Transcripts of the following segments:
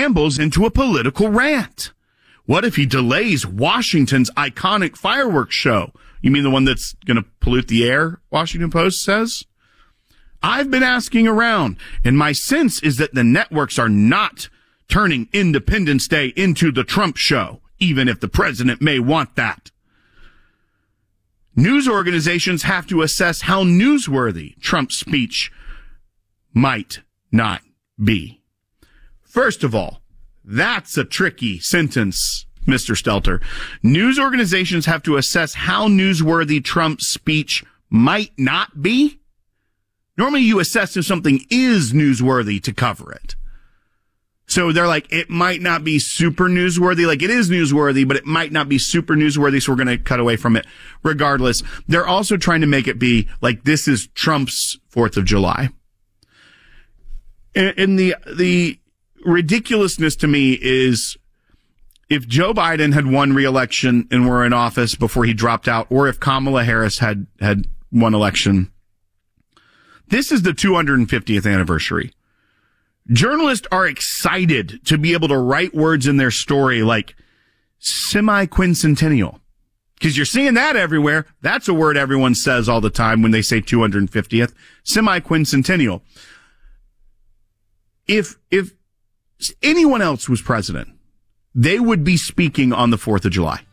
rambles into a political rant? What if he delays Washington's iconic fireworks show? You mean the one that's going to pollute the air, Washington Post says? I've been asking around, and my sense is that the networks are not turning Independence Day into the Trump show, even if the president may want that. News organizations have to assess how newsworthy Trump's speech might not be. First of all, that's a tricky sentence, Mr. Stelter. News organizations have to assess how newsworthy Trump's speech might not be. Normally you assess if something is newsworthy to cover it. So they're like, it might not be super newsworthy. Like, it is newsworthy, but it might not be super newsworthy, so we're going to cut away from it regardless. They're also trying to make it be like this is Trump's 4th of July. And the ridiculousness to me is if Joe Biden had won re-election and were in office before he dropped out, or if Kamala Harris had won election, this is the 250th anniversary. Journalists are excited to be able to write words in their story like semi-quincentennial, because you're seeing that everywhere. That's a word everyone says all the time when they say 250th, semi-quincentennial. If anyone else was president, they would be speaking on the 4th of July.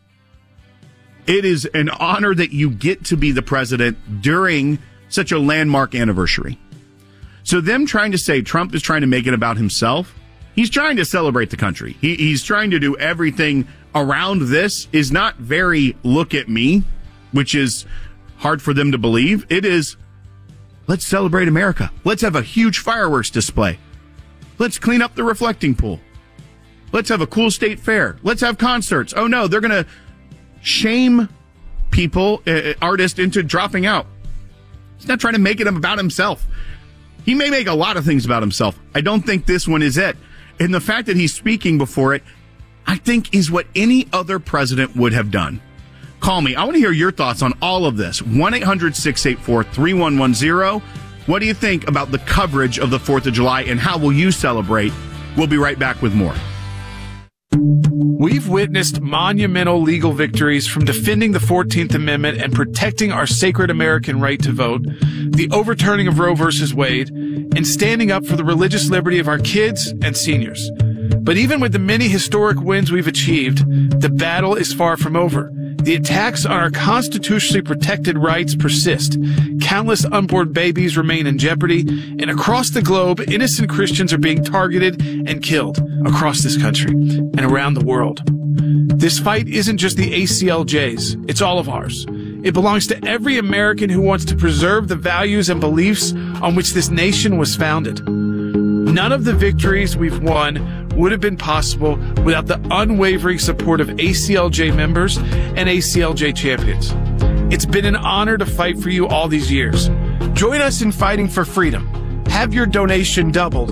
It is an honor that you get to be the president during such a landmark anniversary. So them trying to say Trump is trying to make it about himself, he's trying to celebrate the country. He's trying to do everything around this is not very look at me, which is hard for them to believe. It is, let's celebrate America. Let's have a huge fireworks display. Let's clean up the reflecting pool. Let's have a cool state fair. Let's have concerts. Oh no, they're going to shame people, artists, into dropping out. He's not trying to make it about himself. He may make a lot of things about himself. I don't think this one is it. And the fact that he's speaking before it, I think, is what any other president would have done. Call me. I want to hear your thoughts on all of this. 1-800-684-3110. What do you think about the coverage of the 4th of July, and how will you celebrate? We'll be right back with more. We've witnessed monumental legal victories, from defending the 14th Amendment and protecting our sacred American right to vote, the overturning of Roe v. Wade, and standing up for the religious liberty of our kids and seniors. But even with the many historic wins we've achieved, the battle is far from over. The attacks on our constitutionally protected rights persist. Countless unborn babies remain in jeopardy, and across the globe, innocent Christians are being targeted and killed across this country and around the world. This fight isn't just the ACLJ's, it's all of ours. It belongs to every American who wants to preserve the values and beliefs on which this nation was founded. None of the victories we've won would have been possible without the unwavering support of ACLJ members and ACLJ champions. It's been an honor to fight for you all these years. Join us in fighting for freedom. Have your donation doubled.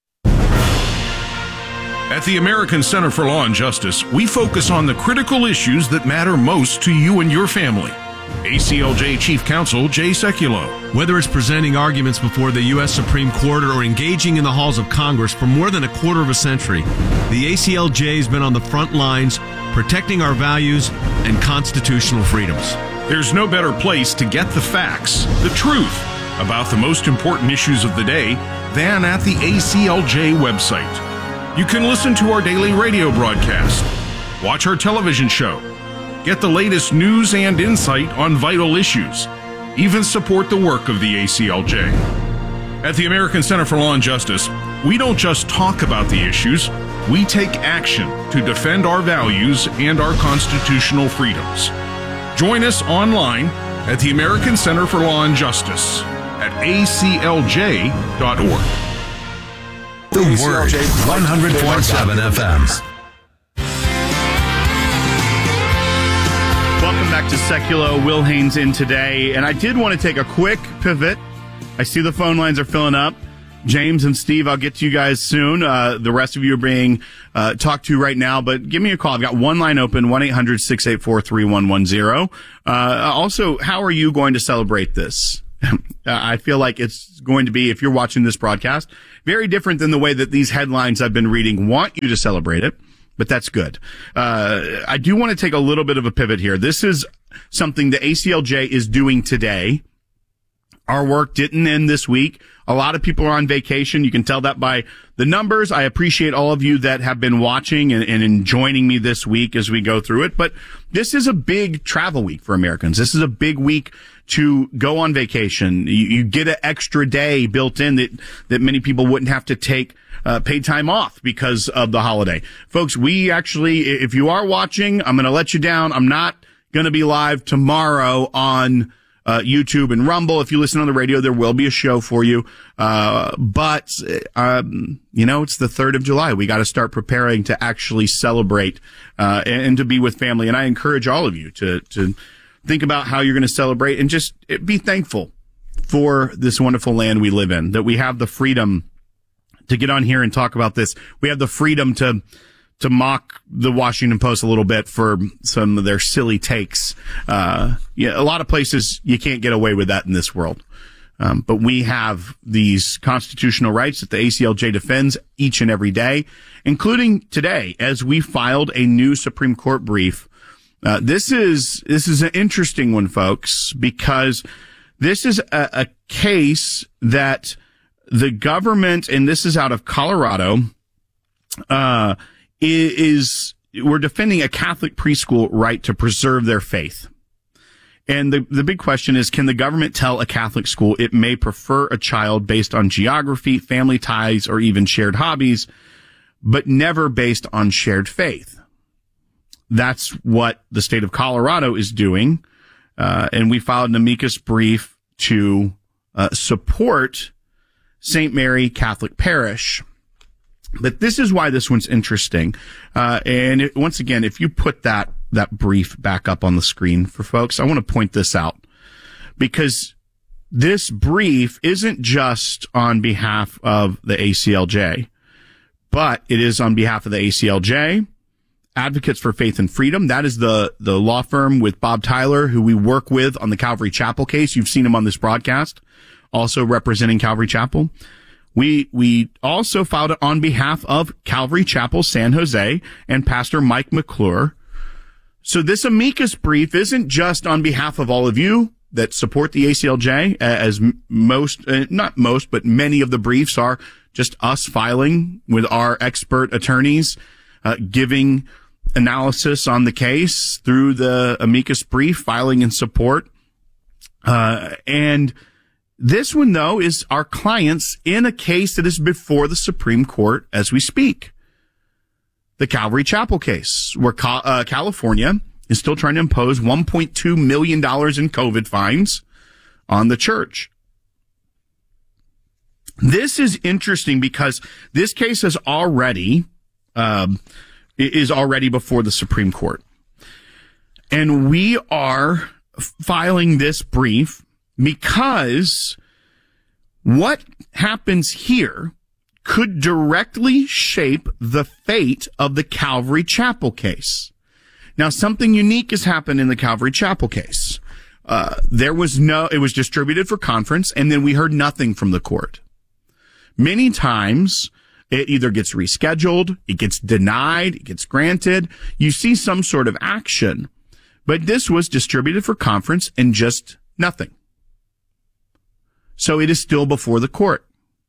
At the American Center for Law and Justice, we focus on the critical issues that matter most to you and your family. ACLJ Chief Counsel Jay Sekulow. Whether it's presenting arguments before the U.S. Supreme Court or engaging in the halls of Congress for more than a quarter of a century, the ACLJ has been on the front lines protecting our values and constitutional freedoms. There's no better place to get the facts, the truth, about the most important issues of the day than at the ACLJ website. You can listen to our daily radio broadcast, watch our television show, get the latest news and insight on vital issues, even support the work of the ACLJ. At the American Center for Law and Justice, we don't just talk about the issues, we take action to defend our values and our constitutional freedoms. Join us online at the American Center for Law and Justice at aclj.org. The Word, 100.7 FM. Welcome back to Sekulow. Will Haynes in today. And I did want to take a quick pivot. I see the phone lines are filling up. James and Steve, I'll get to you guys soon. The rest of you are being talked to right now, but give me a call. I've got one line open, 1-800-684-3110. Also, how are you going to celebrate this? I feel like it's going to be, if you're watching this broadcast, very different than the way that these headlines I've been reading want you to celebrate it, but that's good. I do want to take a little bit of a pivot here. This is something the ACLJ is doing today. Our work didn't end this week. A lot of people are on vacation. You can tell that by the numbers. I appreciate all of you that have been watching and joining me this week as we go through it. But this is a big travel week for Americans. This is a big week to go on vacation. You get an extra day built in that many people wouldn't have to take paid time off because of the holiday. Folks, we actually, if you are watching, I'm going to let you down. I'm not going to be live tomorrow on YouTube and Rumble. If you listen on the radio, there will be a show for you. But it's the 3rd of July. We got to start preparing to actually celebrate, and to be with family. And I encourage all of you to think about how you're going to celebrate and just be thankful for this wonderful land we live in, that we have the freedom to get on here and talk about this. We have the freedom to mock the Washington Post a little bit for some of their silly takes. A lot of places you can't get away with that in this world. But we have these constitutional rights that the ACLJ defends each and every day, including today, as we filed a new Supreme Court brief. This is an interesting one, folks, because this is a case that the government, and this is out of Colorado, we're defending a Catholic preschool right to preserve their faith. And the big question is, can the government tell a Catholic school it may prefer a child based on geography, family ties, or even shared hobbies, but never based on shared faith? That's what the state of Colorado is doing. And we filed an amicus brief to support St. Mary Catholic Parish. But this is why this one's interesting. Once again, if you put that brief back up on the screen for folks, I want to point this out, because this brief isn't just on behalf of the ACLJ, but it is on behalf of the ACLJ, Advocates for Faith and Freedom. That is the law firm with Bob Tyler, who we work with on the Calvary Chapel case. You've seen him on this broadcast, also representing Calvary Chapel. We also filed it on behalf of Calvary Chapel San Jose and Pastor Mike McClure. So this amicus brief isn't just on behalf of all of you that support the ACLJ, as not most, but many of the briefs are just us filing with our expert attorneys, giving analysis on the case through the amicus brief, filing in support. And this one, though, is our clients in a case that is before the Supreme Court as we speak. The Calvary Chapel case, where California is still trying to impose $1.2 million in COVID fines on the church. This is interesting because this case is already before the Supreme Court. And we are filing this brief because what happens here could directly shape the fate of the Calvary Chapel case. Now, something unique has happened in the Calvary Chapel case. It was distributed for conference, and then we heard nothing from the court. Many times, it either gets rescheduled, it gets denied, it gets granted. You see some sort of action. But this was distributed for conference and just nothing. So it is still before the court.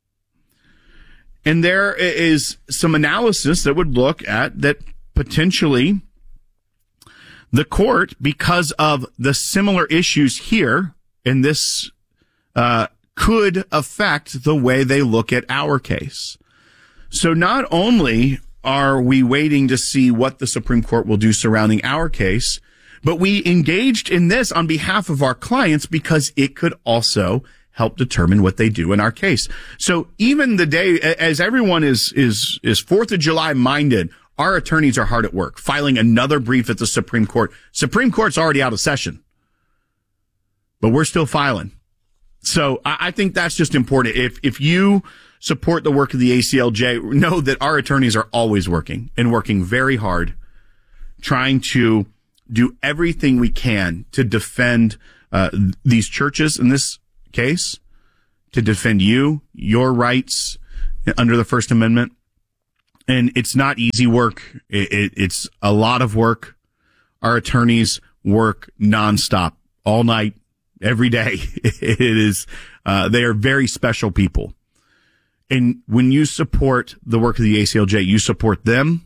And there is some analysis that would look at that potentially the court, because of the similar issues here, and this could affect the way they look at our case. So not only are we waiting to see what the Supreme Court will do surrounding our case, but we engaged in this on behalf of our clients because it could also help determine what they do in our case. So even the day, as everyone is 4th of July minded, our attorneys are hard at work filing another brief at the Supreme Court. Supreme Court's already out of session, but we're still filing. So I think that's just important. If you support the work of the ACLJ, know that our attorneys are always working and working very hard, trying to do everything we can to defend these churches and this case, to defend you, your rights under the First Amendment. And it's not easy work. It's a lot of work. Our attorneys work nonstop, all night, every day. It is, they are very special people. And when you support the work of the ACLJ, you support them.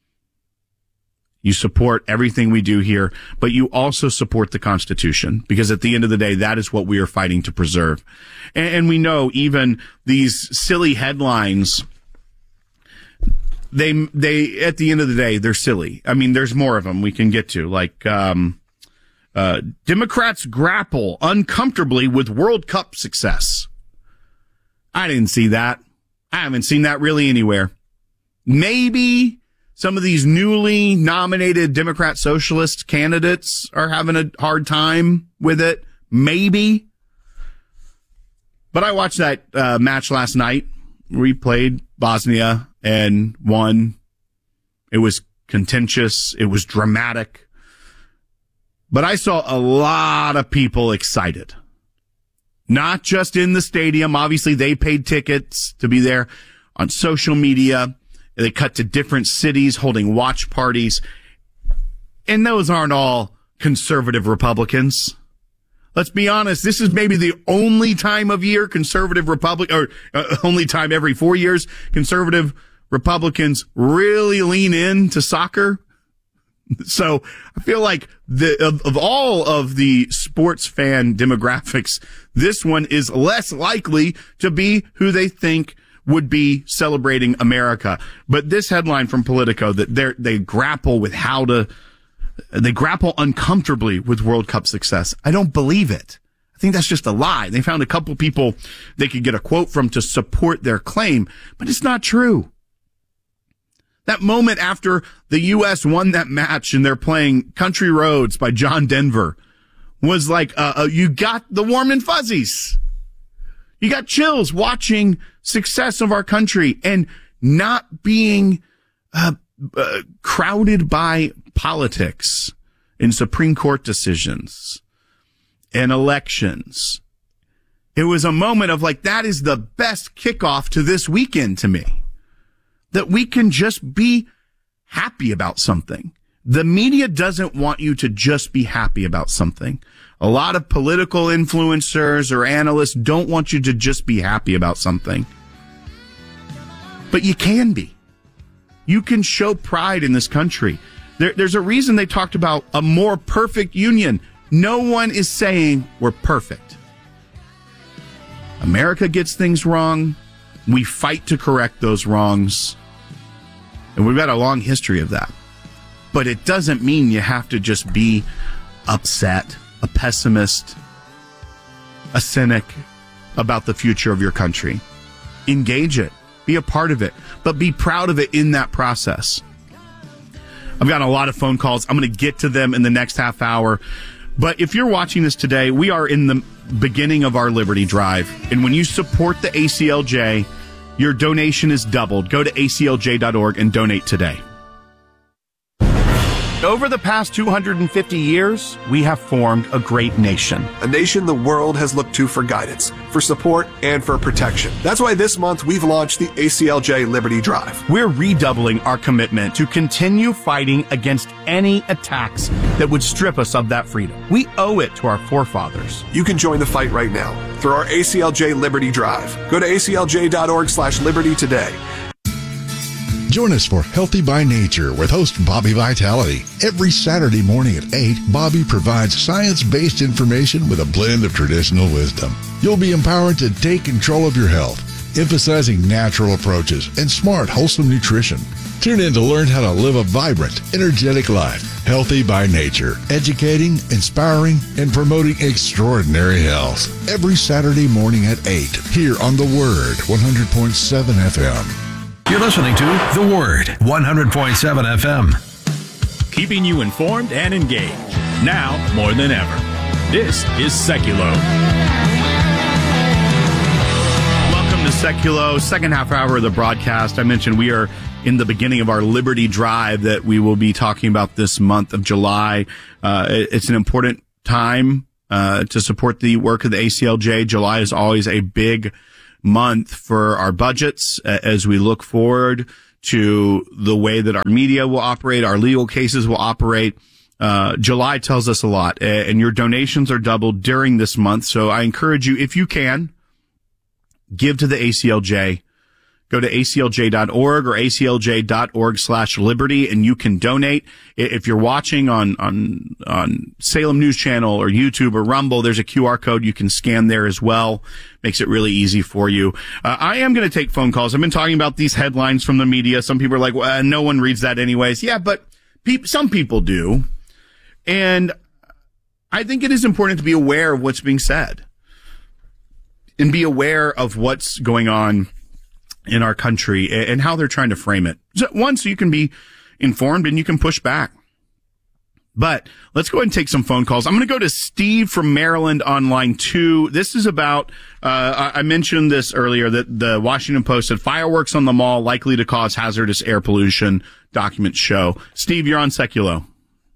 You support everything we do here, but you also support the Constitution, because at the end of the day, that is what we are fighting to preserve. And we know even these silly headlines, they at the end of the day, they're silly. I mean, there's more of them we can get to, like Democrats grapple uncomfortably with World Cup success. I didn't see that. I haven't seen that really anywhere. Maybe some of these newly nominated Democrat socialist candidates are having a hard time with it. Maybe. But I watched that match last night. We played Bosnia and won. It was contentious. It was dramatic. But I saw a lot of people excited. Not just in the stadium. Obviously, they paid tickets to be there. On social media, they cut to different cities holding watch parties. And those aren't all conservative Republicans. Let's be honest. This is maybe the only time of year conservative only time every 4 years conservative Republicans really lean into soccer. So I feel like of all of the sports fan demographics, this one is less likely to be who they think would be celebrating America. But this headline from Politico, that they grapple with they grapple uncomfortably with World Cup success. I don't believe it. I think that's just a lie. They found a couple people they could get a quote from to support their claim, but it's not true. That moment after the U.S. won that match and they're playing Country Roads by John Denver was like, you got the warm and fuzzies. You got chills watching success of our country and not being crowded by politics in Supreme Court decisions and elections. It was a moment of like, that is the best kickoff to this weekend to me. That we can just be happy about something. The media doesn't want you to just be happy about something. A lot of political influencers or analysts don't want you to just be happy about something. But you can be. You can show pride in this country. There's a reason they talked about a more perfect union. No one is saying we're perfect. America gets things wrong. We fight to correct those wrongs. And we've got a long history of that. But it doesn't mean you have to just be upset, a pessimist, a cynic about the future of your country. Engage it. Be a part of it. But be proud of it in that process. I've got a lot of phone calls. I'm going to get to them in the next half hour. But if you're watching this today, we are in the beginning of our Liberty Drive. And when you support the ACLJ, your donation is doubled. Go to aclj.org and donate today. Over the past 250 years, we have formed a great nation. A nation the world has looked to for guidance, for support, and for protection. That's why this month we've launched the ACLJ Liberty Drive. We're redoubling our commitment to continue fighting against any attacks that would strip us of that freedom. We owe it to our forefathers. You can join the fight right now through our ACLJ Liberty Drive. Go to aclj.org/liberty today. Join us for Healthy by Nature with host Bobby Vitality. Every Saturday morning at 8, Bobby provides science-based information with a blend of traditional wisdom. You'll be empowered to take control of your health, emphasizing natural approaches and smart, wholesome nutrition. Tune in to learn how to live a vibrant, energetic life. Healthy by Nature, educating, inspiring, and promoting extraordinary health. Every Saturday morning at 8, here on The Word, 100.7 FM. You're listening to The Word, 100.7 FM. Keeping you informed and engaged, now more than ever. This is Seculo. Welcome to Seculo, second half hour of the broadcast. I mentioned we are in the beginning of our Liberty Drive that we will be talking about this month of July. It's an important time to support the work of the ACLJ. July is always a big month for our budgets as we look forward to the way that our media will operate, our legal cases will operate. July tells us a lot, and your donations are doubled during this month. So I encourage you, if you can, give to the ACLJ. Go to aclj.org or aclj.org/liberty, and you can donate. If you're watching on Salem News Channel or YouTube or Rumble, there's a QR code you can scan there as well. Makes it really easy for you. I am going to take phone calls. I've been talking about these headlines from the media. Some people are like, well, no one reads that anyways. Yeah, but some people do. And I think it is important to be aware of what's being said and be aware of what's going on in our country and how they're trying to frame it. So you can be informed and you can push back. But let's go ahead and take some phone calls. I'm going to go to Steve from Maryland on line 2. This is about, I mentioned this earlier, that the Washington Post said fireworks on the mall likely to cause hazardous air pollution. Documents show. Steve, you're on Seculo.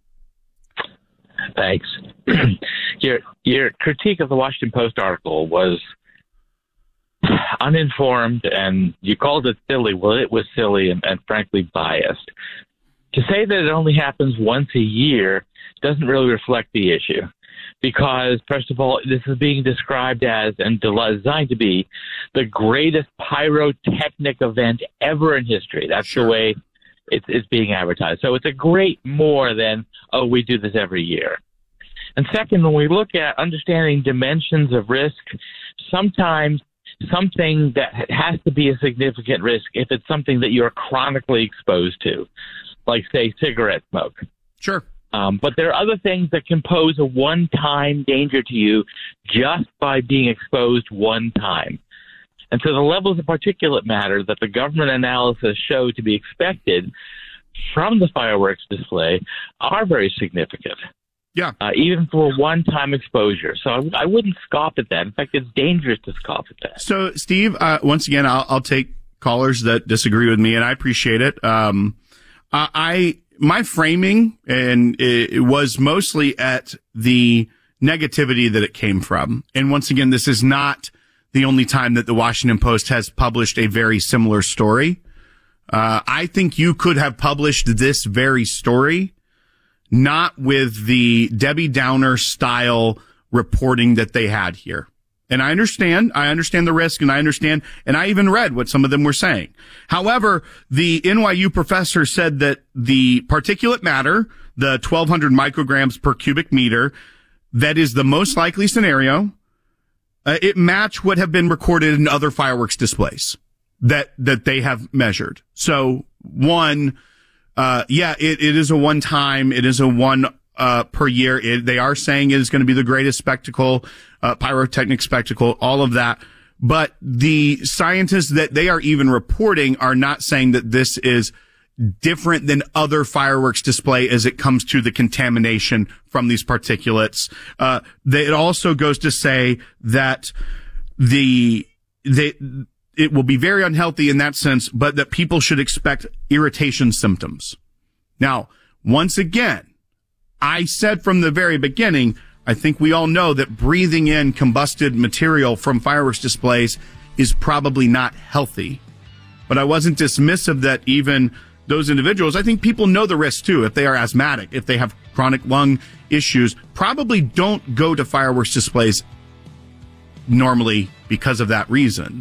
Thanks. Your critique of the Washington Post article was uninformed, and you called it silly. Well, it was silly and frankly biased. To say that it only happens once a year doesn't really reflect the issue, because, first of all, this is being described as, and designed to be, the greatest pyrotechnic event ever in history. That's the way it's being advertised. So it's a great more than, we do this every year. And second, when we look at understanding dimensions of risk, sometimes something that has to be a significant risk if it's something that you're chronically exposed to, like, say, cigarette smoke. Sure. But there are other things that can pose a one-time danger to you just by being exposed one time. And so the levels of particulate matter that the government analysis show to be expected from the fireworks display are very significant. Yeah. Even for one-time exposure. So I wouldn't scoff at that. In fact, it's dangerous to scoff at that. So, Steve, once again, I'll take callers that disagree with me, and I appreciate it. My framing, and it was mostly at the negativity that it came from. And once again, this is not the only time that the Washington Post has published a very similar story. I think you could have published this very story not with the Debbie Downer style reporting that they had here. And I understand the risk, and I even read what some of them were saying. However, the NYU professor said that the particulate matter, the 1,200 micrograms per cubic meter, that is the most likely scenario. It matched what have been recorded in other fireworks displays that they have measured. So one, it is a one time. It is a one per year. They are saying it is going to be the greatest spectacle, pyrotechnic spectacle, all of that. But the scientists that they are even reporting are not saying that this is different than other fireworks display as it comes to the contamination from these particulates. It also goes to say that it will be very unhealthy in that sense, but that people should expect irritation symptoms. Now, once again, I said from the very beginning, I think we all know that breathing in combusted material from fireworks displays is probably not healthy. But I wasn't dismissive that even those individuals, I think people know the risk too. If they are asthmatic, if they have chronic lung issues, probably don't go to fireworks displays normally because of that reason.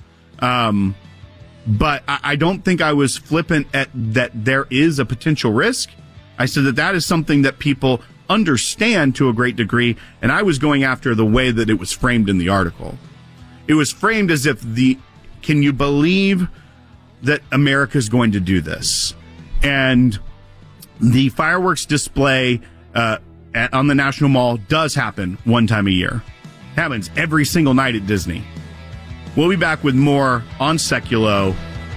But I don't think I was flippant at that there is a potential risk. I said that is something that people understand to a great degree, and I was going after the way that it was framed in the article. It was framed as if can you believe that America is going to do this? And the fireworks display on the National Mall does happen one time a year. It happens every single night at Disney. We'll be back with more on Seculo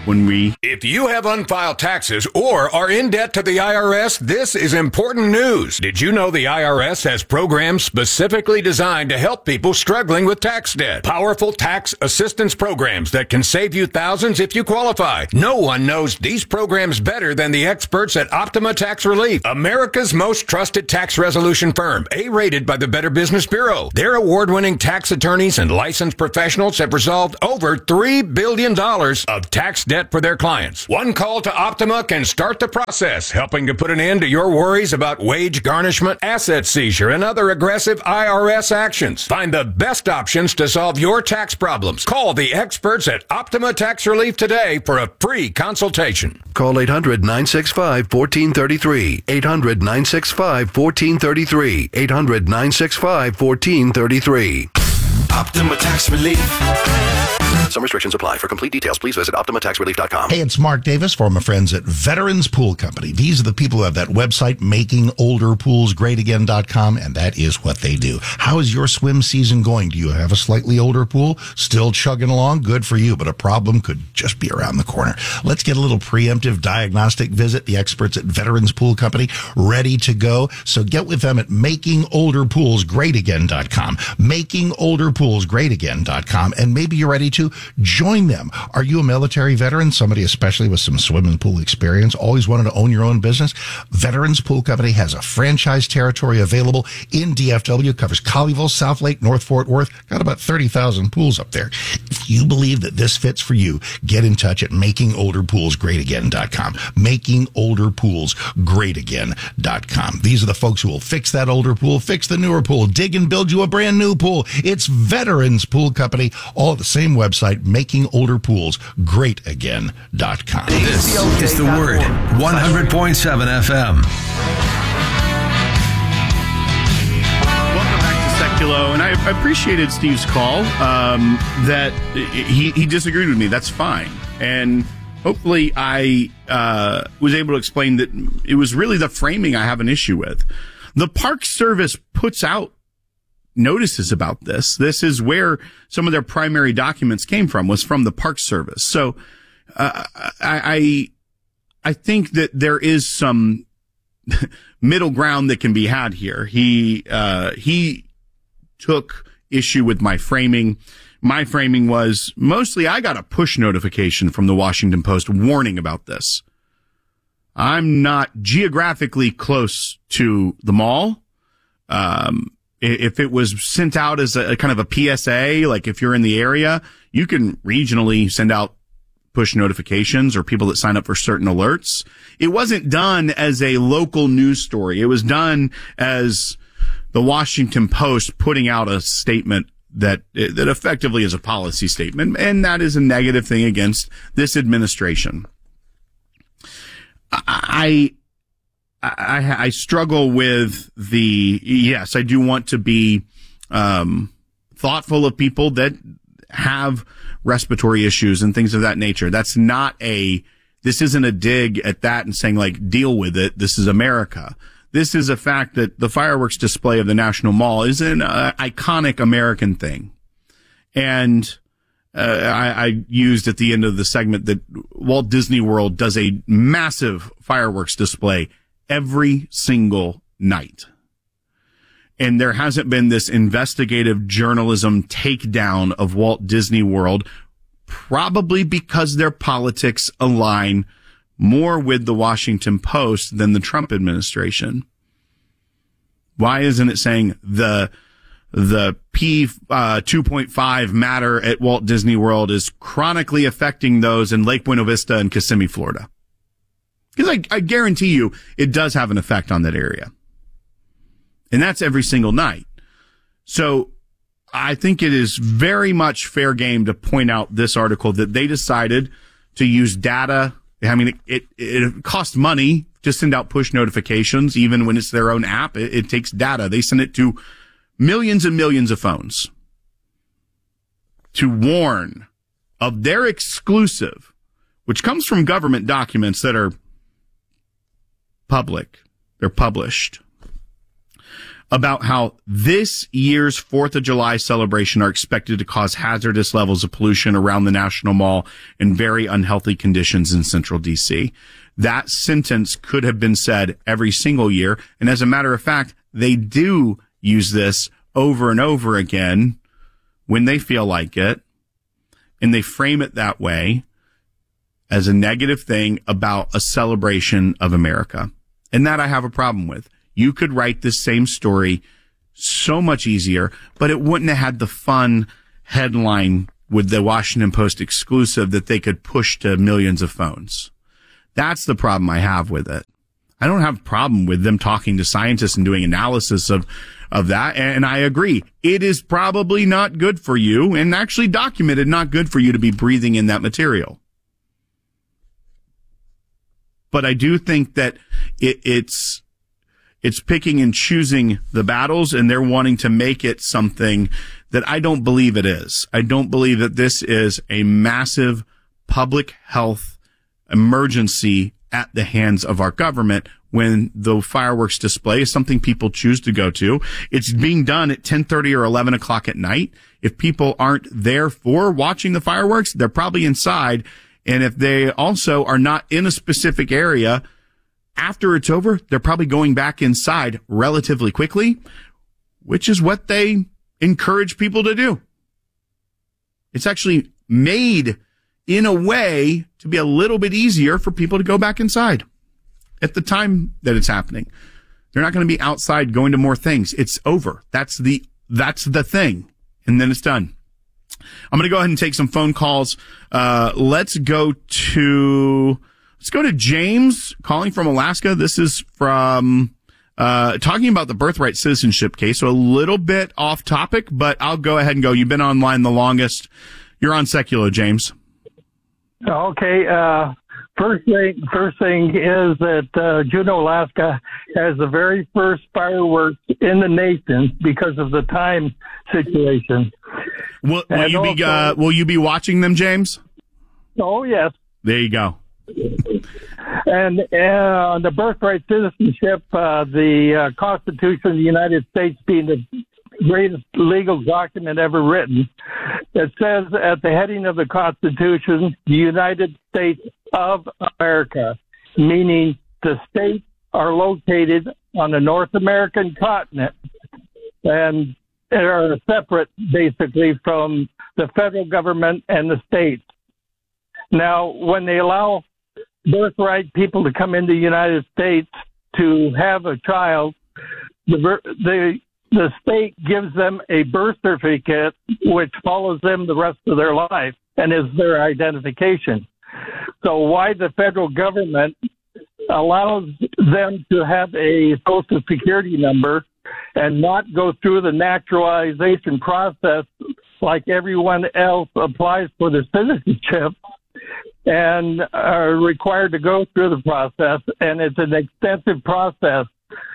when we... If you have unfiled taxes or are in debt to the IRS, this is important news. Did you know the IRS has programs specifically designed to help people struggling with tax debt? Powerful tax assistance programs that can save you thousands if you qualify. No one knows these programs better than the experts at Optima Tax Relief, America's most trusted tax resolution firm, A-rated by the Better Business Bureau. Their award-winning tax attorneys and licensed professionals have resolved over $3 billion of tax debt for their clients. One call to Optima can start the process, helping to put an end to your worries about wage garnishment, asset seizure, and other aggressive IRS actions. Find the best options to solve your tax problems. Call the experts at Optima Tax Relief today for a free consultation. Call 800-965-1433. 800-965-1433. 800-965-1433. Optima Tax Relief. Some restrictions apply. For complete details, please visit OptimaTaxRelief.com. Hey, it's Mark Davis for my friends at Veterans Pool Company. These are the people who have that website, MakingOlderPoolsGreatAgain.com, and that is what they do. How is your swim season going? Do you have a slightly older pool? Still chugging along? Good for you, but a problem could just be around the corner. Let's get a little preemptive diagnostic visit. The experts at Veterans Pool Company ready to go. So get with them at MakingOlderPoolsGreatAgain.com. MakingOlderPoolsGreatAgain.com, and maybe you're ready to join them. Are you a military veteran? Somebody especially with some swimming pool experience? Always wanted to own your own business? Veterans Pool Company has a franchise territory available in DFW. Covers Colleyville, South Lake, North Fort Worth. Got about 30,000 pools up there. If you believe that this fits for you, get in touch at MakingOlderPoolsGreatAgain.com. MakingOlderPoolsGreatAgain.com. These are the folks who will fix that older pool, fix the newer pool, dig and build you a brand new pool. It's Veterans Pool Company, all at the same website, MakingOlderPoolsGreatAgain.com. This is The Word, 100.7 FM. Welcome back to Seculo, and I appreciated Steve's call, that he disagreed with me. That's fine. And hopefully I was able to explain that it was really the framing I have an issue with. The Park Service puts out notices about this. This is where some of their primary documents came from, was from the Park Service. So I think that there is some middle ground that can be had here. He took issue with my framing. My framing was mostly I got a push notification from the Washington Post warning about this. I'm not geographically close to the mall. If it was sent out as a kind of a PSA, like if you're in the area, you can regionally send out push notifications or people that sign up for certain alerts. It wasn't done as a local news story. It was done as the Washington Post putting out a statement that effectively is a policy statement, and that is a negative thing against this administration. I struggle with yes, I do want to be thoughtful of people that have respiratory issues and things of that nature. This isn't a dig at that and saying, like, deal with it. This is America. This is a fact that the fireworks display of the National Mall is an iconic American thing. And I used at the end of the segment that Walt Disney World does a massive fireworks display every single night. And there hasn't been this investigative journalism takedown of Walt Disney World, probably because their politics align more with the Washington Post than the Trump administration. Why isn't it saying the P 2.5 matter at Walt Disney World is chronically affecting those in Lake Buena Vista and Kissimmee, Florida? Because I guarantee you it does have an effect on that area. And that's every single night. So I think it is very much fair game to point out this article that they decided to use data. I mean, it costs money to send out push notifications, even when it's their own app. It takes data. They send it to millions and millions of phones to warn of their exclusive, which comes from government documents that are public. They're published. about how this year's 4th of July celebration are expected to cause hazardous levels of pollution around the National Mall and very unhealthy conditions in central D.C. That sentence could have been said every single year. And as a matter of fact, they do use this over and over again when they feel like it. And they frame it that way as a negative thing about a celebration of America. And that I have a problem with. You could write this same story so much easier, but it wouldn't have had the fun headline with the Washington Post exclusive that they could push to millions of phones. That's the problem I have with it. I don't have a problem with them talking to scientists and doing analysis of that. And I agree. It is probably not good for you, and actually documented not good for you to be breathing in that material. But I do think that it's picking and choosing the battles, and they're wanting to make it something that I don't believe it is. I don't believe that this is a massive public health emergency at the hands of our government when the fireworks display is something people choose to go to. It's being done at 10:30 or 11 o'clock at night. If people aren't there for watching the fireworks, they're probably inside. And if they also are not in a specific area after it's over, they're probably going back inside relatively quickly, which is what they encourage people to do. It's actually made in a way to be a little bit easier for people to go back inside at the time that it's happening. They're not going to be outside going to more things. It's over. That's the thing. And then it's done. I'm going to go ahead and take some phone calls. Let's go to James calling from Alaska. This is from talking about the birthright citizenship case. So a little bit off topic, but I'll go ahead and go. You've been online the longest. You're on Secular, James. Okay. First thing is that Juneau, Alaska has the very first fireworks in the nation because of the time situation. Will you be watching them, James? Oh, yes. There you go. And the birthright citizenship, the Constitution of the United States being the greatest legal document ever written, it says at the heading of the Constitution, the United States of America, meaning the states are located on the North American continent and are separate basically from the federal government and the states. Now, when they allow birthright people to come into the United States to have a child, the state gives them a birth certificate which follows them the rest of their life and is their identification. So why the federal government allows them to have a social security number and not go through the naturalization process like everyone else applies for the citizenship and are required to go through the process, and it's an extensive process.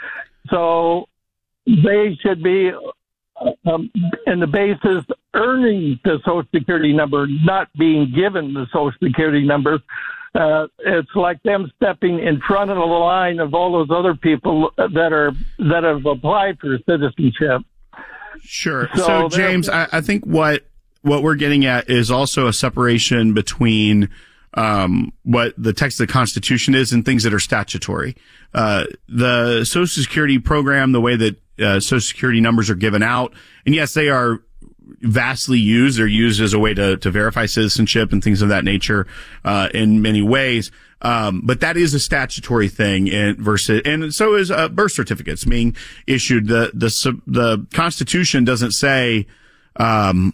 So they should be in the basis earning the Social Security number, not being given the Social Security number. It's like them stepping in front of the line of all those other people that have applied for citizenship. Sure. So James, I think what we're getting at is also a separation between what the text of the Constitution is and things that are statutory. The Social Security program, the way that Social Security numbers are given out, and yes, they are vastly used. They're used as a way to verify citizenship and things of that nature in many ways. But that is a statutory thing, and so is birth certificates being issued. The Constitution doesn't say even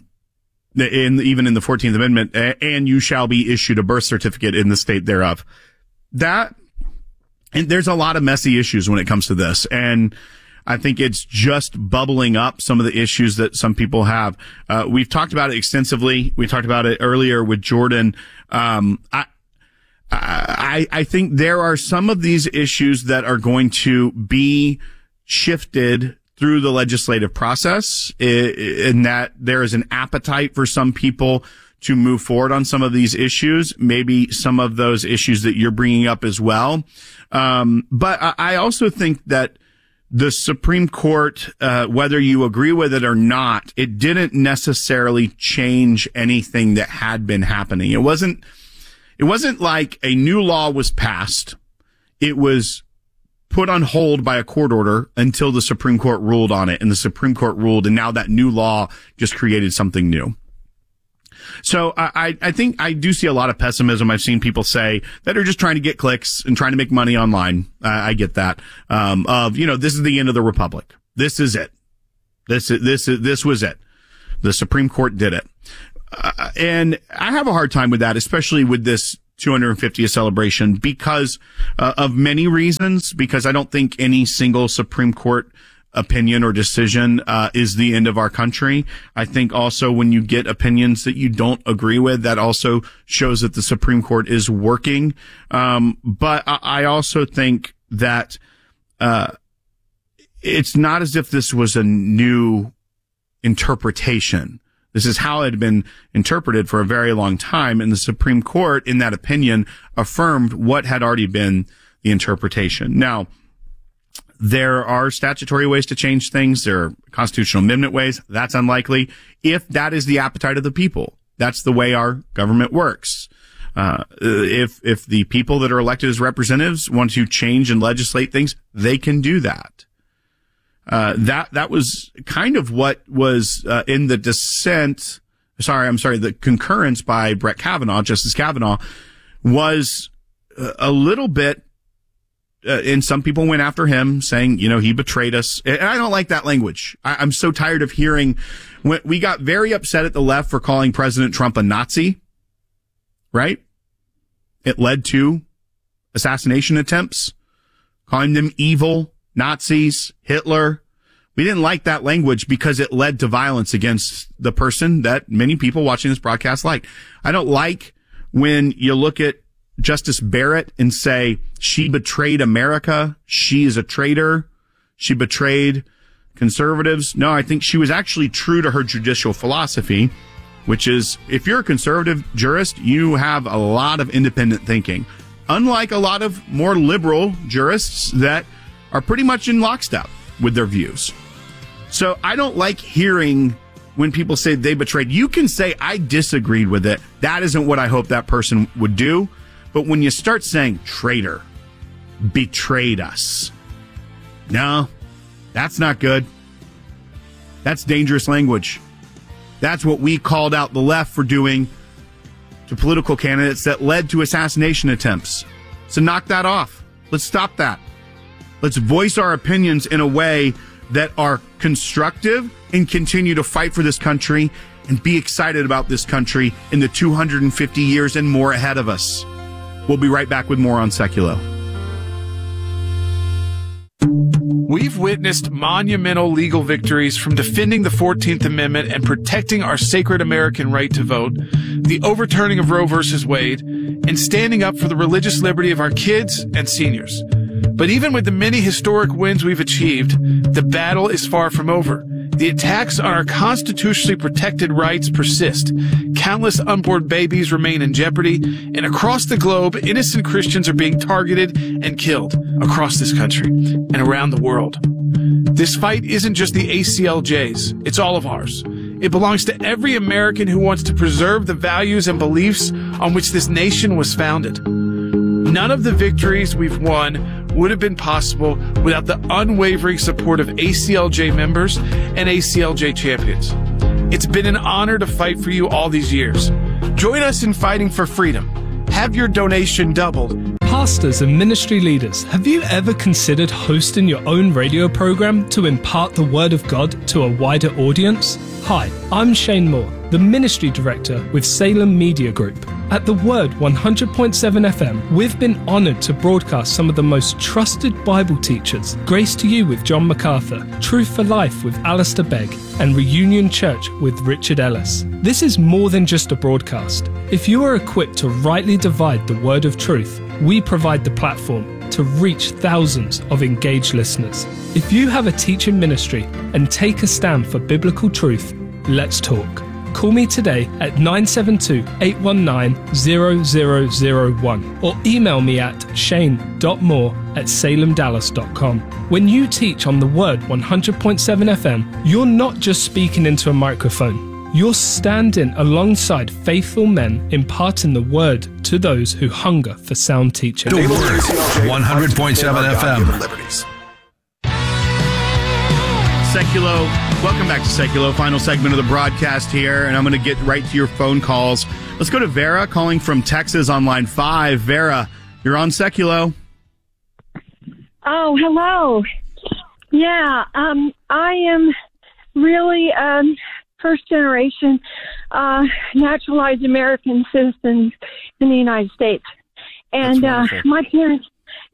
in the 14th Amendment, and you shall be issued a birth certificate in the state thereof. And there's a lot of messy issues when it comes to this, and I think it's just bubbling up some of the issues that some people have. We've talked about it extensively. We talked about it earlier with Jordan. I think there are some of these issues that are going to be shifted through the legislative process, in that there is an appetite for some people to move forward on some of these issues, maybe some of those issues that you're bringing up as well. But I also think that the Supreme Court, whether you agree with it or not, it didn't necessarily change anything that had been happening. It wasn't like a new law was passed. It was put on hold by a court order until the Supreme Court ruled on it, and the Supreme Court ruled, and now that new law just created something new. So I think I do see a lot of pessimism. I've seen people say that are just trying to get clicks and trying to make money online. I get that. This is the end of the republic. This is it. This was it. The Supreme Court did it. And I have a hard time with that, especially with this 250th celebration because of many reasons, because I don't think any single Supreme Court opinion or decision is the end of our country. I think also when you get opinions that you don't agree with, that also shows that the Supreme Court is working. But I also think that it's not as if this was a new interpretation. This is how it had been interpreted for a very long time, and the Supreme Court, in that opinion, affirmed what had already been the interpretation. Now, there are statutory ways to change things. There are constitutional amendment ways. That's unlikely. If that is the appetite of the people, that's the way our government works. If the people that are elected as representatives want to change and legislate things, they can do that. That was kind of what was in the dissent. The concurrence by Brett Kavanaugh, Justice Kavanaugh, was a little bit. And some people went after him saying, he betrayed us. And I don't like that language. I'm so tired of hearing we got very upset at the left for calling President Trump a Nazi, right? It led to assassination attempts, calling them evil, Nazis, Hitler. We didn't like that language because it led to violence against the person that many people watching this broadcast like. I don't like when you look at Justice Barrett and say she betrayed America. She is a traitor. She betrayed conservatives. No, I think she was actually true to her judicial philosophy, which is if you're a conservative jurist, you have a lot of independent thinking, unlike a lot of more liberal jurists that are pretty much in lockstep with their views. So I don't like hearing when people say they betrayed. You can say I disagreed with it. That isn't what I hope that person would do. But when you start saying traitor, betrayed us, no, that's not good. That's dangerous language. That's what we called out the left for doing to political candidates that led to assassination attempts. So knock that off. Let's stop that. Let's voice our opinions in a way that are constructive and continue to fight for this country and be excited about this country in the 250 years and more ahead of us. We'll be right back with more on Seculo. We've witnessed monumental legal victories from defending the 14th Amendment and protecting our sacred American right to vote, the overturning of Roe v. Wade, and standing up for the religious liberty of our kids and seniors. But even with the many historic wins we've achieved, the battle is far from over. The attacks on our constitutionally protected rights persist. Countless unborn babies remain in jeopardy, and across the globe, innocent Christians are being targeted and killed across this country and around the world. This fight isn't just the ACLJ's, it's all of ours. It belongs to every American who wants to preserve the values and beliefs on which this nation was founded. None of the victories we've won would have been possible without the unwavering support of ACLJ members and ACLJ champions. It's been an honor to fight for you all these years. Join us in fighting for freedom. Have your donation doubled. Pastors and ministry leaders, have you ever considered hosting your own radio program to impart the Word of God to a wider audience? Hi, I'm Shane Moore, the Ministry Director with Salem Media Group. At The Word 100.7 FM, we've been honoured to broadcast some of the most trusted Bible teachers, Grace to You with John MacArthur, Truth for Life with Alistair Begg, and Reunion Church with Richard Ellis. This is more than just a broadcast. If you are equipped to rightly divide the word of truth, we provide the platform to reach thousands of engaged listeners. If you have a teaching ministry and take a stand for biblical truth, let's talk. Call me today at 972-819-0001 or email me at shane.moore@salemdallas.com. When you teach on the Word 100.7 FM, you're not just speaking into a microphone. You're standing alongside faithful men imparting the Word to those who hunger for sound teaching. The Word, 100.7 FM. Seculo, welcome back to Seculo. Final segment of the broadcast here, and I'm going to get right to your phone calls. Let's go to Vera calling from Texas on line 5. Vera, you're on Seculo. Oh, hello. Yeah, I am really first generation naturalized American citizens in the United States. And my parents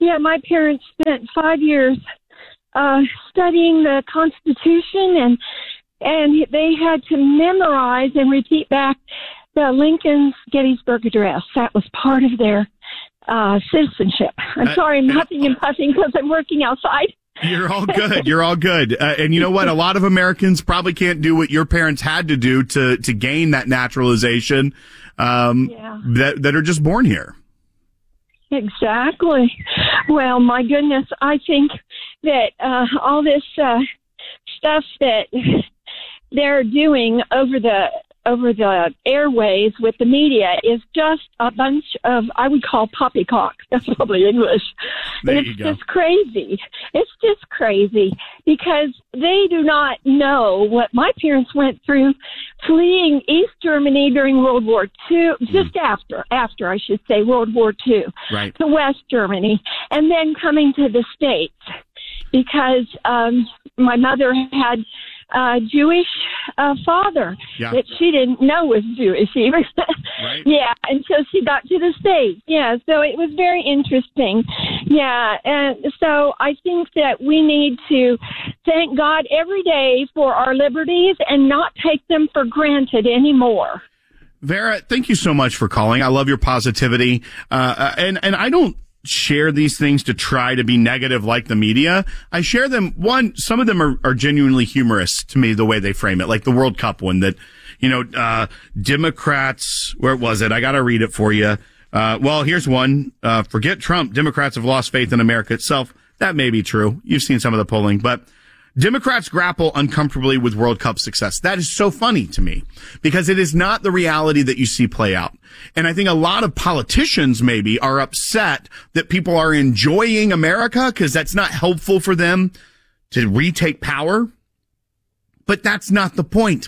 spent 5 years studying the Constitution, and they had to memorize and repeat back the Lincoln's Gettysburg Address. That was part of their citizenship. I'm sorry, I'm huffing and puffing because I'm working outside. You're all good. You're all good. And you know what? A lot of Americans probably can't do what your parents had to do to gain that naturalization, that are just born here. Exactly. Well, my goodness, I think that all this stuff that they're doing over the airways with the media is just a bunch of, I would call poppycock. That's probably English. It's just crazy. It's just crazy because they do not know what my parents went through fleeing East Germany during World War II, just after I should say, World War II, right, to West Germany, and then coming to the States because my mother had Jewish father that she didn't know was Jewish even. Right. Yeah, until she got to the States. Yeah, so it was very interesting. Yeah, and so I think that we need to thank God every day for our liberties and not take them for granted anymore. Vera, thank you so much for calling. I love your positivity. And I don't share these things to try to be negative like the media. I share them. Some of them are genuinely humorous to me, the way they frame it, like the World Cup one that, Democrats, where was it? I got to read it for you. Well, here's one. Forget Trump. Democrats have lost faith in America itself. That may be true. You've seen some of the polling, but Democrats grapple uncomfortably with World Cup success. That is so funny to me because it is not the reality that you see play out. And I think a lot of politicians maybe are upset that people are enjoying America because that's not helpful for them to retake power. But that's not the point.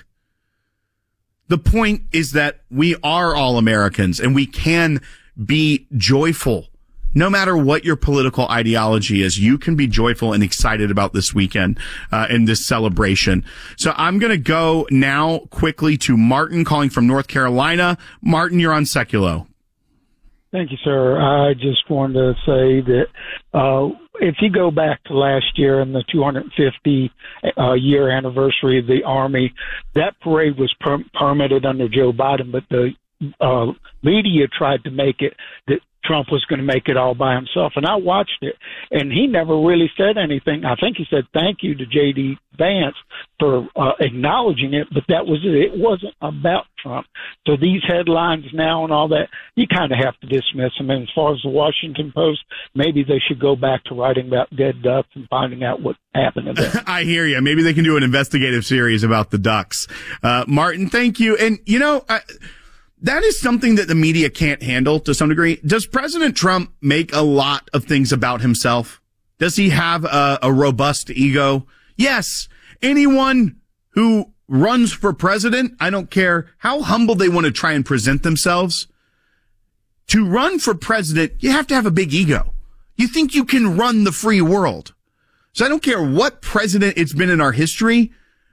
The point is that we are all Americans and we can be joyful. No matter what your political ideology is, you can be joyful and excited about this weekend and this celebration. So I'm going to go now quickly to Martin calling from North Carolina. Martin, you're on Seculo. Thank you, sir. I just wanted to say that if you go back to last year and the 250 year anniversary of the Army, that parade was permitted under Joe Biden, but the media tried to make it that Trump was going to make it all by himself. And I watched it, and he never really said anything. I think he said thank you to J.D. Vance for acknowledging it, but that was it. It wasn't about Trump. So these headlines now and all that, you kind of have to dismiss them. And as far as the Washington Post, maybe they should go back to writing about dead ducks and finding out what happened to them. I hear you. Maybe they can do an investigative series about the ducks. Martin, thank you. And, that is something that the media can't handle to some degree. Does President Trump make a lot of things about himself? Does he have a robust ego? Yes. Anyone who runs for president, I don't care how humble they want to try and present themselves. To run for president, you have to have a big ego. You think you can run the free world. So I don't care what president it's been in our history.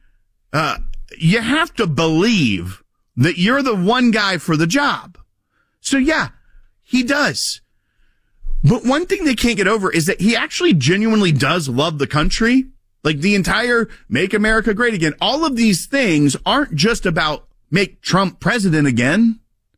You have to believe that you're the one guy for the job. So yeah, he does. But one thing they can't get over is that he actually genuinely does love the country. Like the entire Make America Great Again. All of these things aren't just about make Trump president again.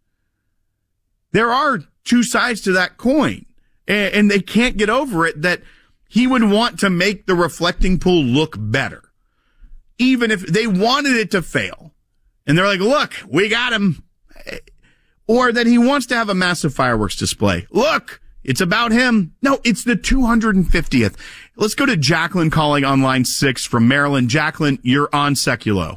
There are two sides to that coin. And they can't get over it that he would want to make the reflecting pool look better. Even if they wanted it to fail. And they're like, look, we got him. Or that he wants to have a massive fireworks display. Look, it's about him. No, it's the 250th. Let's go to Jacqueline calling on line 6 from Maryland. Jacqueline, you're on Seculo.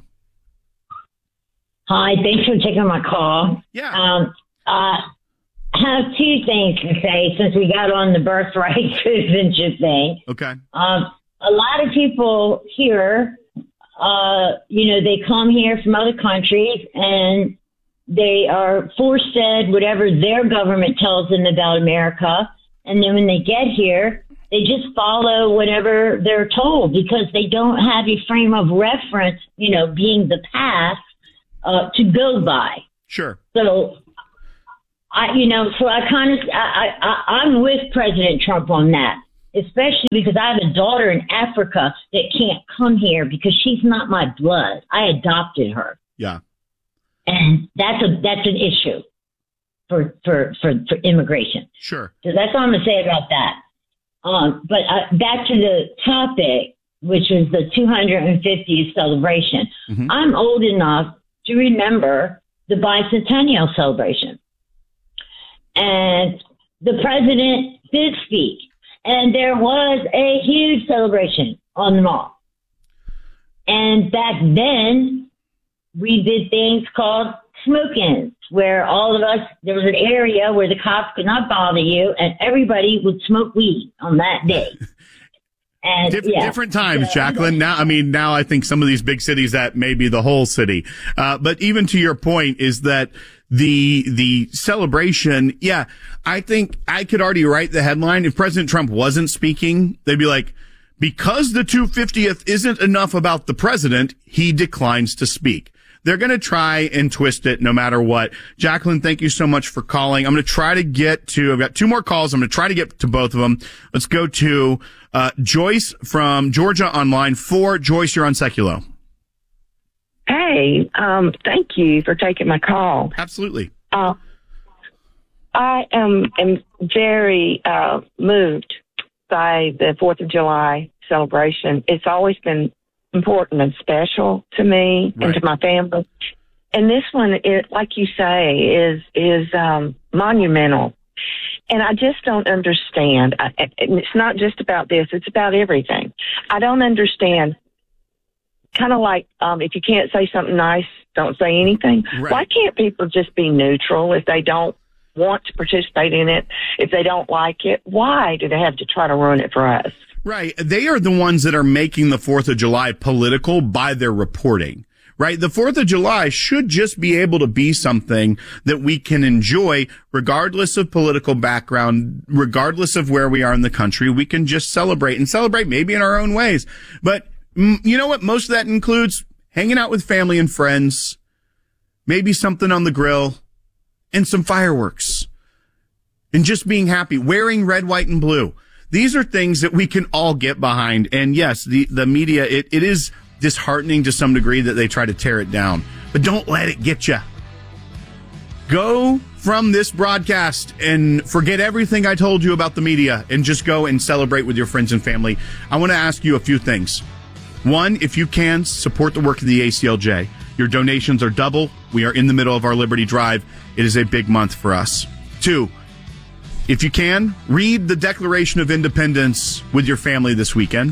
Hi, thanks for taking my call. Yeah. I have two things to say since we got on the birthright citizenship thing. Okay. A lot of people here, they come here from other countries and they are force-fed whatever their government tells them about America. And then when they get here, they just follow whatever they're told because they don't have a frame of reference, being the past, to go by. Sure. So, I'm with President Trump on that, especially because I have a daughter in Africa that can't come here because she's not my blood. I adopted her. Yeah. And that's an issue for immigration. Sure. So that's all I'm going to say about that. But back to the topic, which was the 250th celebration. Mm-hmm. I'm old enough to remember the bicentennial celebration. And the president did speak. And there was a huge celebration on the mall. And back then, we did things called smoke-ins, where all of us, there was an area where the cops could not bother you, and everybody would smoke weed on that day. And different times, Jacqueline. Now I think some of these big cities, that may be the whole city. But even to your point is that the celebration, I think I could already write the headline. If President Trump wasn't speaking, they'd be like, because the 250th isn't enough about the president, he declines to speak. They're going to try and twist it no matter what. Jacqueline, thank you so much for calling. I'm going to try to I've got 2 more calls. I'm going to try to get to both of them. Let's go to Joyce from Georgia on line 4. Joyce, you're on Seculo. Hey, thank you for taking my call. Absolutely. I am very moved by the 4th of July celebration. It's always been important and special to me and to my family. And this one, like you say, is monumental. And I just don't understand. And it's not just about this. It's about everything. I don't understand. Kind of like if you can't say something nice, don't say anything. Right. Why can't people just be neutral if they don't want to participate in it? If they don't like it, why do they have to try to ruin it for us? Right. They are the ones that are making the 4th of July political by their reporting, right? The 4th of July should just be able to be something that we can enjoy regardless of political background, regardless of where we are in the country. We can just celebrate maybe in our own ways. But you know what? Most of that includes hanging out with family and friends, maybe something on the grill, and some fireworks, and just being happy, wearing red, white, and blue. These are things that we can all get behind. And yes, the media, it is disheartening to some degree that they try to tear it down. But don't let it get you. Go from this broadcast and forget everything I told you about the media and just go and celebrate with your friends and family. I want to ask you a few things. 1, if you can, support the work of the ACLJ. Your donations are double. We are in the middle of our Liberty Drive. It is a big month for us. 2, if you can, read the Declaration of Independence with your family this weekend.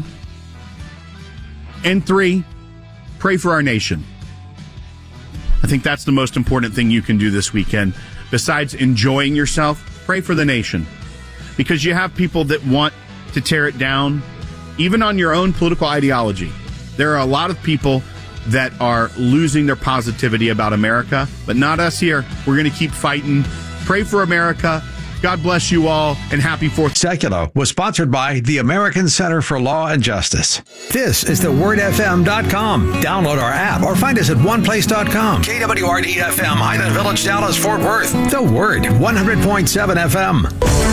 And 3, pray for our nation. I think that's the most important thing you can do this weekend. Besides enjoying yourself, pray for the nation. Because you have people that want to tear it down, even on your own political ideology. There are a lot of people that are losing their positivity about America, but not us here. We're going to keep fighting. Pray for America. God bless you all, and happy 4th. Seculo was sponsored by the American Center for Law and Justice. This is thewordfm.com. Download our app or find us at oneplace.com. KWRD-FM, Highland Village, Dallas, Fort Worth. The Word, 100.7 FM.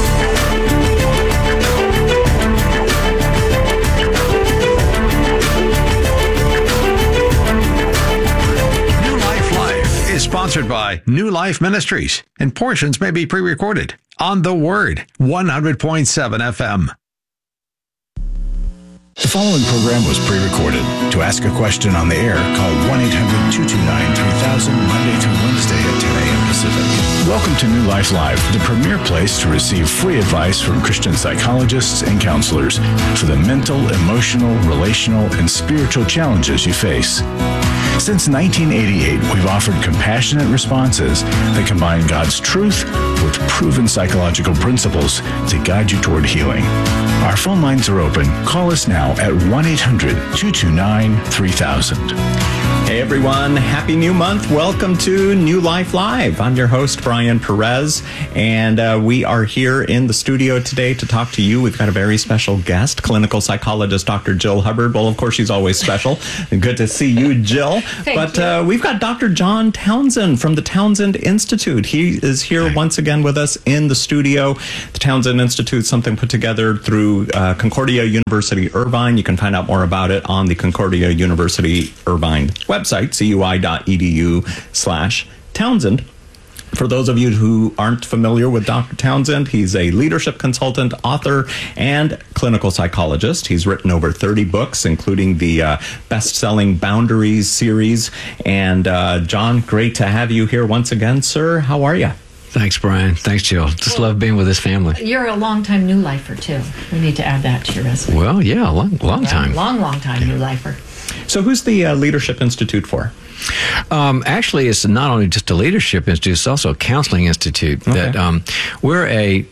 New Life Live is sponsored by New Life Ministries, and portions may be pre-recorded. On The Word, 100.7 FM. following program was pre-recorded. To ask a question on the air, call 1-800-229-3000 Monday through Wednesday at 10 a.m. Pacific. Welcome to New Life Live, the premier place to receive free advice from Christian psychologists and counselors for the mental, emotional, relational, and spiritual challenges you face. Since 1988, we've offered compassionate responses that combine God's truth with proven psychological principles to guide you toward healing. Our phone lines are open. Call us now at 1-800-229-3000. Hey everyone, happy new month. Welcome to New Life Live. I'm your host, Brian Perez, and we are here in the studio today to talk to you. We've got a very special guest, clinical psychologist Dr. Jill Hubbard. Well, of course, she's always special. Good to see you, Jill. Thank you. We've got Dr. John Townsend from the Townsend Institute. He is here once again with us in the studio. The Townsend Institute, something put together through Concordia University Irvine. You can find out more about it on the Concordia University Irvine website, cui.edu/Townsend. For those of you who aren't familiar with Dr. Townsend, he's a leadership consultant, author, and clinical psychologist. He's written over 30 books, including the best-selling Boundaries series. And John, great to have you here once again, sir. How are you? Thanks, Brian. Thanks, Jill. Just love being with this family. You're a long-time New Lifer, too. We need to add that to your resume. Well, yeah, long time. Long time New Lifer. So who's the Leadership Institute for? Actually, it's not only just a leadership institute, it's also a counseling institute. Okay. That we're a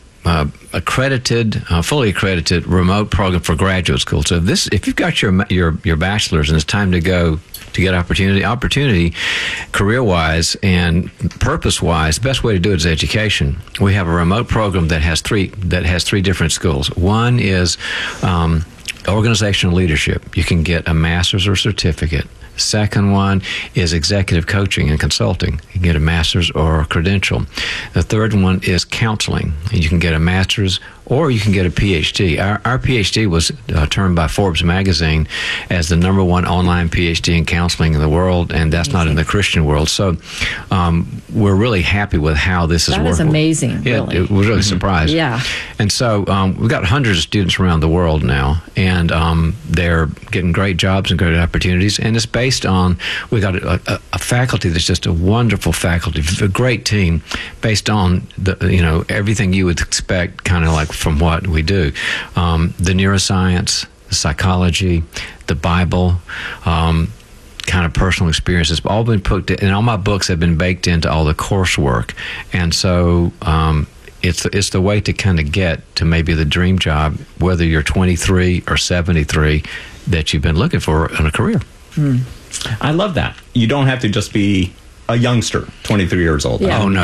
fully accredited remote program for graduate school. So if you've got your bachelor's and it's time to go to get opportunity career-wise and purpose-wise, the best way to do it is education. We have a remote program that has three different schools. One is organizational leadership. You can get a master's or certificate. Second one is executive coaching and consulting. You can get a master's or a credential. The third one is counseling. You can get a master's or you can get a PhD. Our PhD was termed by Forbes magazine as the #1 online PhD in counseling in the world, and that's not in the Christian world. So we're really happy with how this is working. That is amazing, yeah, really. It was really surprised. Yeah. And so we've got hundreds of students around the world now, and they're getting great jobs and great opportunities. And it's based on, we've got a faculty that's just a wonderful faculty, a great team, based on everything you would expect, kind of like from what we do. The neuroscience, the psychology, the Bible, kind of personal experiences, all been put in, and all my books have been baked into all the coursework. And so it's the way to kind of get to maybe the dream job, whether you're 23 or 73, that you've been looking for in a career. I love that. You don't have to just be a youngster, 23 years old. Yeah. Oh, no.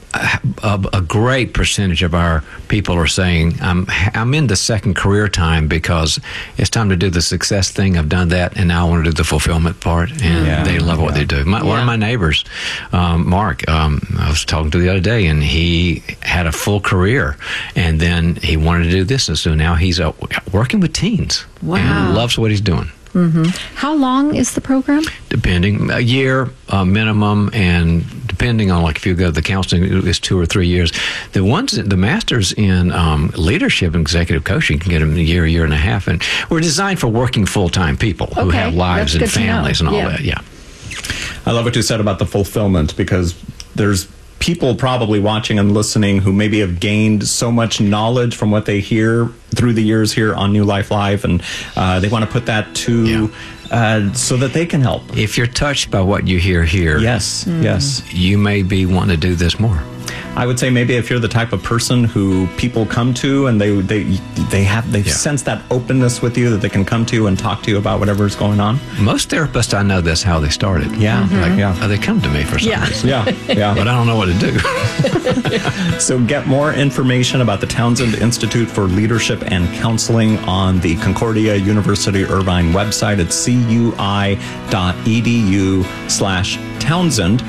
A great percentage of our people are saying, I'm in the second career time because it's time to do the success thing. I've done that, and now I want to do the fulfillment part, and they love what they do. One of my neighbors, Mark, I was talking to the other day, and he had a full career, and then he wanted to do this, and so now he's working with teens. Wow. And loves what he's doing. Mm-hmm. How long is the program? Depending, a year minimum, and depending on, like, if you go to the counseling, it's 2 or 3 years. The masters in leadership and executive coaching can get them in a year and a half, and we're designed for working full-time people who have lives and families and all that. Yeah. I love what you said about the fulfillment, because there's people probably watching and listening who maybe have gained so much knowledge from what they hear through the years here on New Life Live, and they want to put that to so that they can help. If you're touched by what you hear here, yes, you may be wanting to do this more. I would say maybe if you're the type of person who people come to and they sense that openness with you, that they can come to and talk to you about whatever's going on. Most therapists I know, that's how they started. They come to me for some reason. Yeah. But I don't know what to do. So get more information about the Townsend Institute for Leadership and Counseling on the Concordia University Irvine website at cui.edu/Townsend.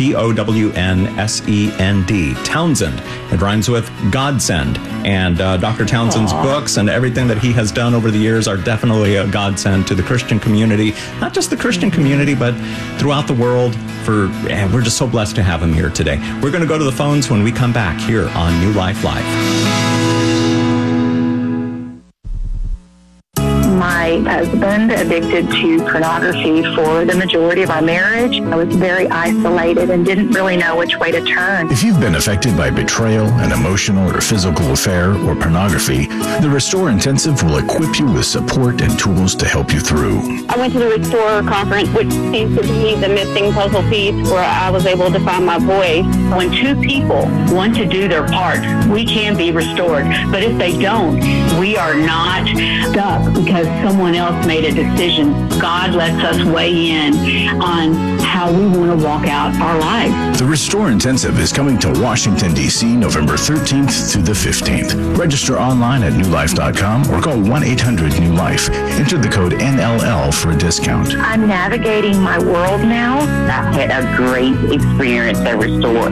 TOWNSEND, Townsend. It rhymes with godsend. And Dr. Townsend's books and everything that he has done over the years are definitely a godsend to the Christian community. Not just the Christian community, but throughout the world. We're just so blessed to have him here today. We're going to go to the phones when we come back here on New Life Live. my husband addicted to pornography for the majority of our marriage. I was very isolated and didn't really know which way to turn. If you've been affected by betrayal, an emotional or physical affair, or pornography, the Restore Intensive will equip you with support and tools to help you through. I went to the Restore conference, which seems to be the missing puzzle piece where I was able to find my voice. When two people want to do their part, we can be restored. But if they don't, we are not stuck because someone else made a decision. God lets us weigh in on how we want to walk out our lives. The Restore Intensive is coming to Washington, D.C. November 13th through the 15th. Register online at newlife.com or call 1-800-NEW-LIFE. Enter the code NLL for a discount. I'm navigating my world now. I've had a great experience at Restore.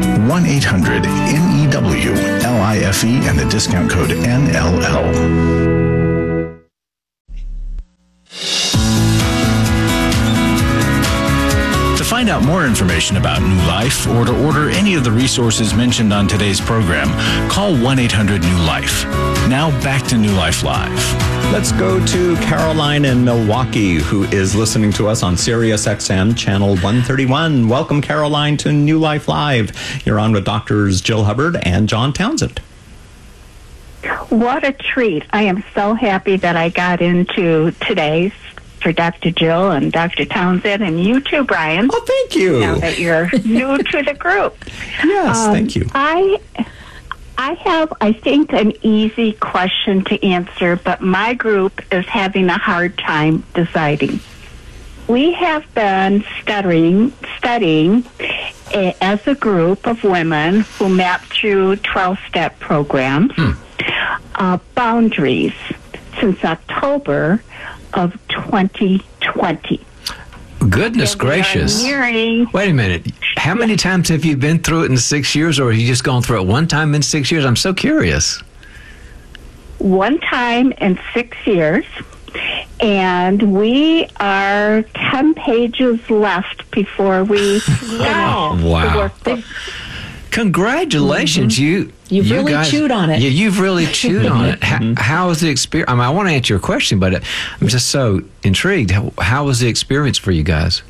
1-800-NEWLIFE and the discount code NLL. To find out more information about New Life or to order any of the resources mentioned on today's program, call 1-800-NEW-LIFE. Now back to New Life Live. Let's go to Caroline in Milwaukee, who is listening to us on Sirius XM Channel 131. Welcome, Caroline, to New Life Live. You're on with Doctors Jill Hubbard and John Townsend. What a treat. I am so happy that I got into today's for Dr. Jill and Dr. Townsend and you too, Brian. Oh, thank you. Now that you're new to the group. Yes, thank you. I have, I think, an easy question to answer, but my group is having a hard time deciding. We have been studying as a group of women who map through 12-step programs, boundaries since October of 2020. Goodness gracious. Wait a minute. How many times have you been through it in 6 years, or have you just gone through it one time in 6 years? I'm so curious. One time in 6 years, and we are 10 pages left before we finish the workbook. Congratulations. You've really guys, chewed on it. Yeah, you've really chewed on it. How was the experience? I mean, I want to answer your question, but I'm just so intrigued. How was the experience for you guys?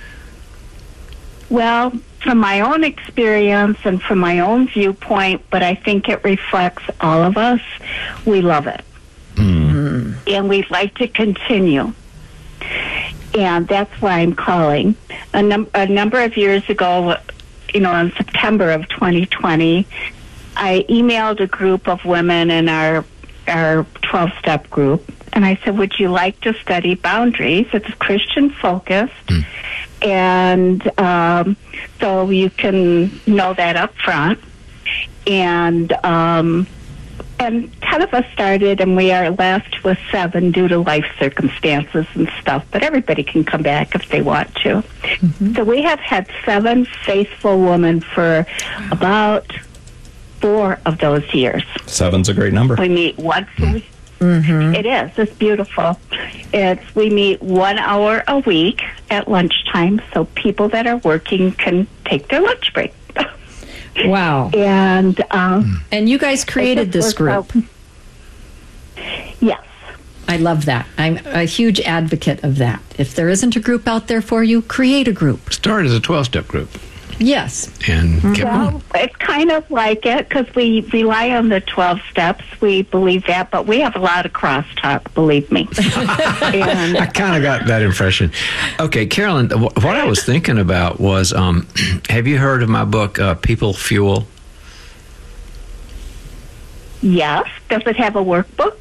Well, from my own experience and from my own viewpoint, but I think it reflects all of us, we love it. And we'd like to continue. And that's why I'm calling. A number of years ago, in September of 2020, I emailed a group of women in our 12-step group, and I said, would you like to study boundaries? It's Christian-focused, and so you can know that up front. And 10 of us started, and we are left with 7 due to life circumstances and stuff, but everybody can come back if they want to. So we have had 7 faithful women for about 4 of those years. 7's a great number. We meet once a week. It is. It's beautiful. We meet 1 hour a week at lunchtime, so people that are working can take their lunch break. Wow. And you guys created this group. Yes. I love that. I'm a huge advocate of that. If there isn't a group out there for you, create a group. Start as a 12-step group. Yes. And it's kind of like it because we rely on the 12 steps. We believe that, but we have a lot of crosstalk, believe me. I kind of got that impression. Okay, Carolyn, what I was thinking about was, have you heard of my book, People Fuel? Yes. Does it have a workbook?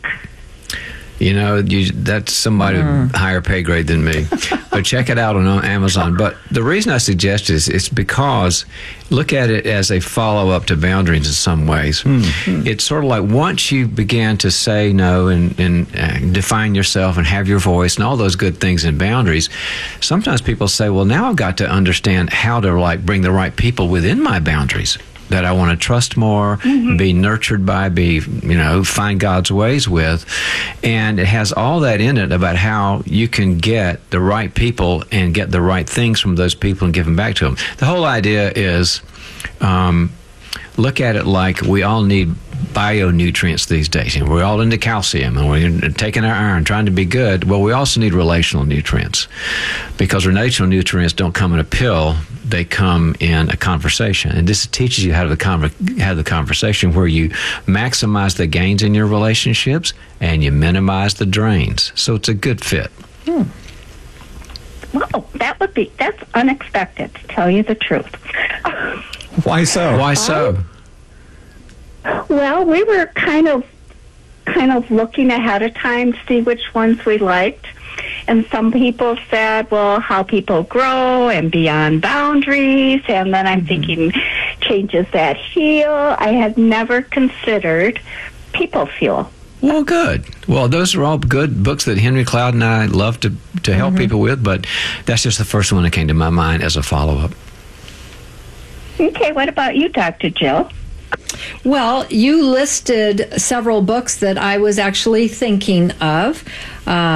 That's somebody higher pay grade than me. But check it out on Amazon. But the reason I suggest it is it's because look at it as a follow-up to boundaries in some ways. It's sort of like once you began to say no and define yourself and have your voice and all those good things in boundaries, sometimes people say, well, now I've got to understand how to bring the right people within my boundaries that I want to trust more, be nurtured by, find God's ways with. And it has all that in it about how you can get the right people and get the right things from those people and give them back to them. The whole idea is look at it like we all need bionutrients these days. We're all into calcium, and we're taking our iron, trying to be good. Well, we also need relational nutrients, because relational nutrients don't come in a pill. They come in a conversation. And this teaches you how to have the conversation where you maximize the gains in your relationships and you minimize the drains. So it's a good fit. Well, that's unexpected, to tell you the truth. Why so? Why so? Well, we were kind of looking ahead of time to see which ones we liked. And some people said, well, how people grow and beyond boundaries. And then I'm thinking changes that heal. I had never considered people fuel. Well, good. Well, those are all good books that Henry Cloud and I love to help people with, but that's just the first one that came to my mind as a follow-up. Okay, what about you, Dr. Jill? Well, you listed several books that I was actually thinking of.